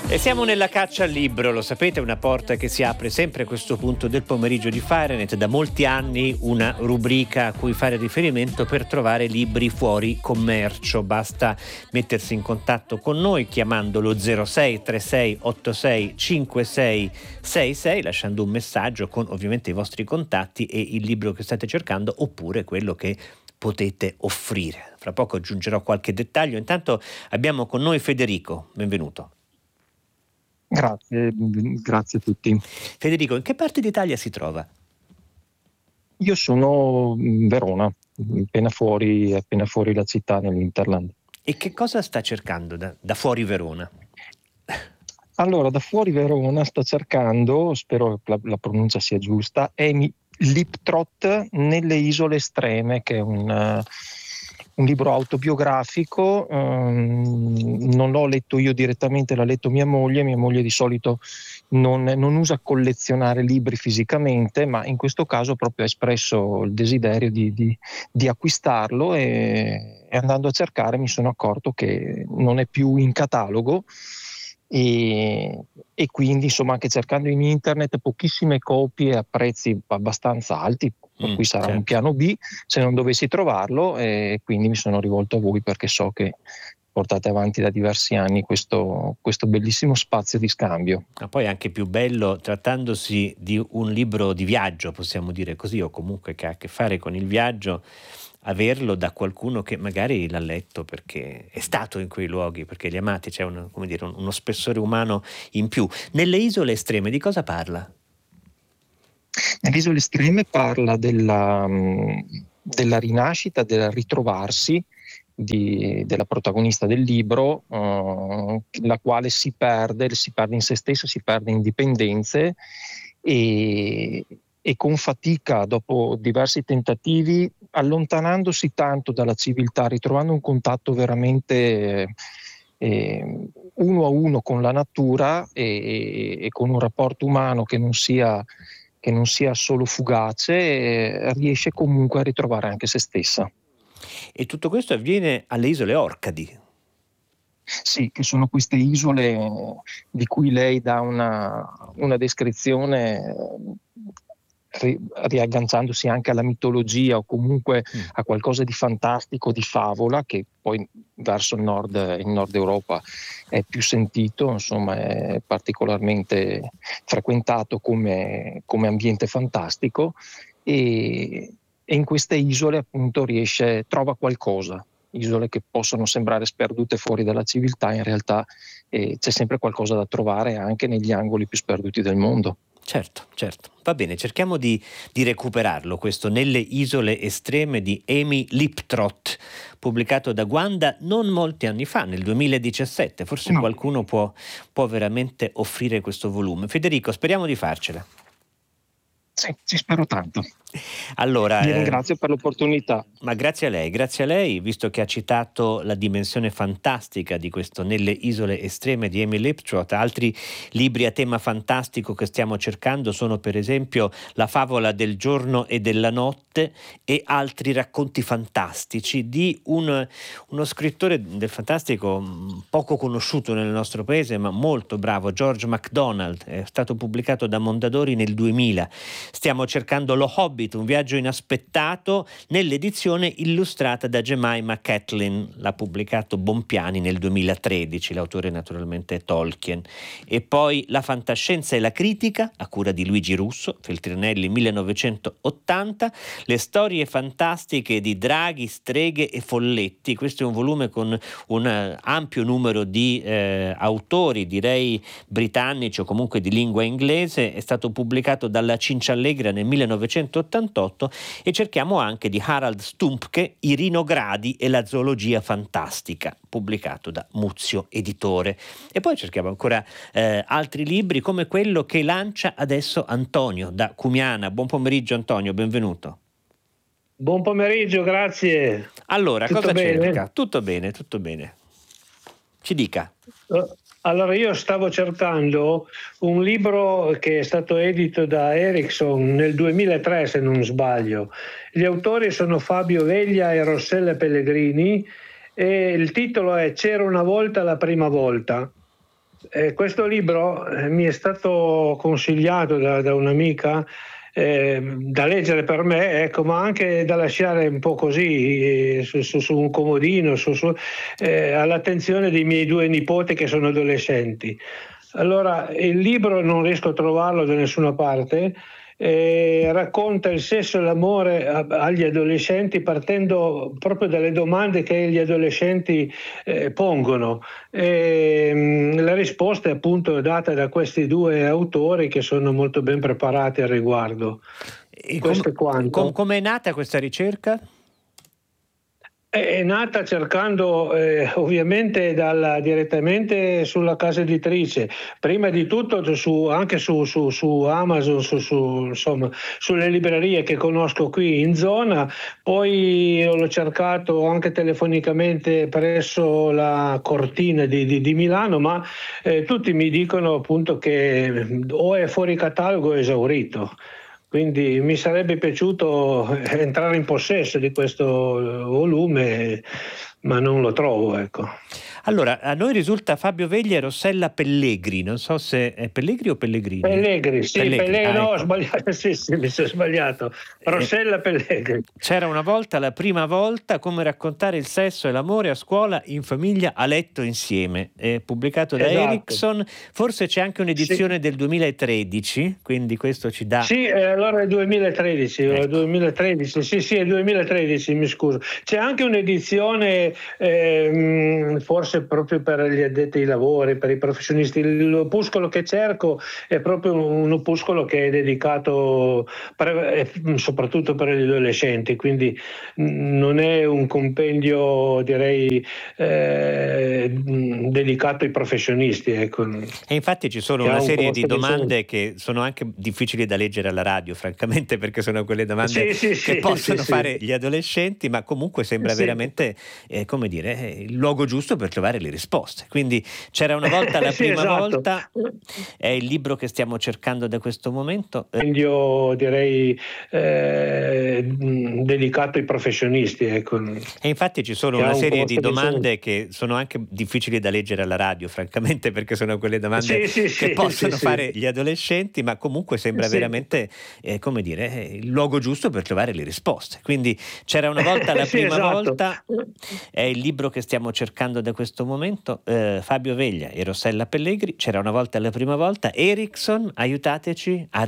E siamo nella caccia al libro, lo sapete, una porta che si apre sempre a questo punto del pomeriggio di Fahrenheit, da molti anni una rubrica a cui fare riferimento per trovare libri fuori commercio. Basta mettersi in contatto con noi chiamandolo 06 36 86 56 66, lasciando un messaggio con ovviamente i vostri contatti e il libro che state cercando oppure quello che potete offrire. Fra poco aggiungerò qualche dettaglio. Intanto abbiamo con noi Federico, benvenuto. Grazie a tutti. Federico, in che parte d'Italia si trova? Io sono in Verona, appena fuori la città, nell'Interland. E che cosa sta cercando da fuori Verona? Allora, da fuori Verona sto cercando, spero che la pronuncia sia giusta, Amy Liptrot nelle isole estreme, che è un libro autobiografico. Non l'ho letto io direttamente, l'ha letto mia moglie. Mia moglie di solito non usa collezionare libri fisicamente, ma in questo caso proprio ha espresso il desiderio di acquistarlo e andando a cercare mi sono accorto che non è più in catalogo. E quindi insomma anche cercando in internet pochissime copie a prezzi abbastanza alti, per cui sarà un piano B se non dovessi trovarlo, e quindi mi sono rivolto a voi perché so che portate avanti da diversi anni questo bellissimo spazio di scambio. Ma poi anche più bello, trattandosi di un libro di viaggio, possiamo dire così, o comunque che ha a che fare con il viaggio, averlo da qualcuno che magari l'ha letto perché è stato in quei luoghi, perché li amati, c'è uno spessore umano in più. Nelle isole estreme di cosa parla? Nelle isole estreme parla della rinascita, del ritrovarsi della protagonista del libro, la quale si perde in se stessa, si perde in dipendenze e con fatica, dopo diversi tentativi, allontanandosi tanto dalla civiltà, ritrovando un contatto veramente uno a uno con la natura e con un rapporto umano che non sia solo fugace, riesce comunque a ritrovare anche se stessa. E tutto questo avviene alle isole Orcadi. Sì, che sono queste isole di cui lei dà una descrizione riagganciandosi anche alla mitologia o comunque a qualcosa di fantastico, di favola, che poi verso il nord Europa è più sentito, insomma è particolarmente frequentato come ambiente fantastico, e in queste isole appunto trova qualcosa. Isole che possono sembrare sperdute fuori dalla civiltà, in realtà c'è sempre qualcosa da trovare anche negli angoli più sperduti del mondo. Certo, va bene, cerchiamo di recuperarlo, questo Nelle isole estreme di Amy Liptrot, pubblicato da Guanda non molti anni fa, nel 2017, forse qualcuno può veramente offrire questo volume. Federico, speriamo di farcela. Sì, ci spero tanto. Allora, vi ringrazio per l'opportunità. Ma grazie a lei, visto che ha citato la dimensione fantastica di questo Nelle isole estreme di Amy Liptrot. Altri libri a tema fantastico che stiamo cercando sono per esempio La favola del giorno e della notte e altri racconti fantastici di uno scrittore del fantastico poco conosciuto nel nostro paese ma molto bravo, George MacDonald. È stato pubblicato da Mondadori nel 2000. Stiamo cercando Lo Hobbit, un viaggio inaspettato, nell'edizione illustrata da Jemima Catlin. L'ha pubblicato Bompiani nel 2013, l'autore naturalmente è Tolkien. E poi La fantascienza e la critica, a cura di Luigi Russo, Feltrinelli 1980, le storie fantastiche di draghi, streghe e folletti. Questo è un volume con un ampio numero di autori, direi britannici o comunque di lingua inglese. È stato pubblicato dalla Cinciallegra nel 1988 e cerchiamo anche di Harald Stumpke, I rinogradi e la zoologia fantastica, pubblicato da Muzio Editore. E poi cerchiamo ancora altri libri come quello che lancia adesso Antonio da Cumiana. Buon pomeriggio Antonio, benvenuto. Buon pomeriggio, grazie. Allora, tutto cosa bene? cerca? Tutto bene. Ci dica. Allora, io stavo cercando un libro che è stato edito da Erickson nel 2003, se non sbaglio. Gli autori sono Fabio Veglia e Rossella Pellegrini e il titolo è C'era una volta la prima volta. Questo libro mi è stato consigliato da un'amica da leggere per me, ecco, ma anche da lasciare un po' così su un comodino, all'attenzione dei miei due nipoti che sono adolescenti. Allora, il libro non riesco a trovarlo da nessuna parte. Racconta il sesso e l'amore agli adolescenti partendo proprio dalle domande che gli adolescenti pongono. La risposta è appunto data da questi due autori che sono molto ben preparati al riguardo. Questo è quanto. Come è nata questa ricerca? È nata cercando ovviamente direttamente sulla casa editrice, prima di tutto anche su Amazon, insomma, sulle librerie che conosco qui in zona, poi l'ho cercato anche telefonicamente presso la Cortina di Milano, ma tutti mi dicono appunto che o è fuori catalogo o è esaurito. Quindi mi sarebbe piaciuto entrare in possesso di questo volume, ma non lo trovo, ecco. Allora, a noi risulta Fabio Veglia e Rossella Pellegri, non so se è Pellegri o Pellegrini? Pellegri, sì, Pellegri, no, ecco. ho sbagliato, sì, mi sono sbagliato. Rossella Pellegri. C'era una volta, la prima volta, come raccontare il sesso e l'amore a scuola, in famiglia, a letto insieme, pubblicato da Erickson. Forse c'è anche un'edizione del 2013, quindi questo ci dà... Sì, allora è 2013, ecco. 2013, sì, è 2013, mi scuso. C'è anche un'edizione, forse proprio per gli addetti ai lavori, per i professionisti. L'opuscolo che cerco è proprio un opuscolo che è dedicato soprattutto per gli adolescenti, quindi non è un compendio, direi, dedicato ai professionisti. Ecco. E infatti ci sono una serie di domande che sono anche difficili da leggere alla radio, francamente, perché sono quelle domande che possono fare gli adolescenti, ma comunque sembra veramente, come dire, il luogo giusto per trovare le risposte. Quindi c'era una volta la prima volta, è il libro che stiamo cercando da questo momento. Io direi dedicato ai professionisti. Ecco. E infatti ci sono una serie di domande che sono anche difficili da leggere alla radio, francamente, perché sono quelle domande che possono fare gli adolescenti, ma comunque sembra veramente, come dire, il luogo giusto per trovare le risposte. Quindi c'era una volta la prima volta, è il libro che stiamo cercando da questo momento, Fabio Veglia e Rossella Pellegri, c'era una volta la prima volta, Erickson, aiutateci a